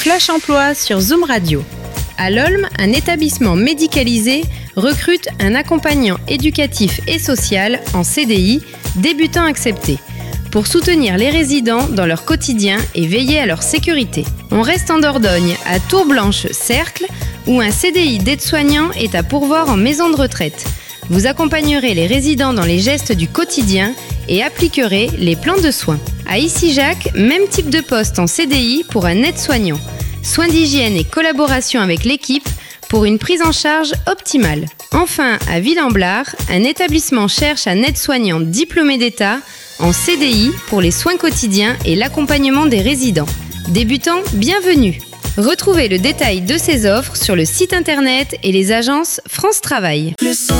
Flash Emploi sur Zoom Radio. À l'Olme, un établissement médicalisé recrute un accompagnant éducatif et social en CDI, débutant accepté, pour soutenir les résidents dans leur quotidien et veiller à leur sécurité. On reste en Dordogne, à Tour-Blanche-Cercle, où un CDI d'aide-soignant est à pourvoir en maison de retraite. Vous accompagnerez les résidents dans les gestes du quotidien et appliquerez les plans de soins. À Issy-Jacques, même type de poste en CDI pour un aide-soignant. Soins d'hygiène et collaboration avec l'équipe pour une prise en charge optimale. Enfin, à Ville-en-Blard, un établissement cherche un aide-soignant diplômé d'État en CDI pour les soins quotidiens et l'accompagnement des résidents. Débutants, bienvenue! Retrouvez le détail de ces offres sur le site internet et les agences France Travail.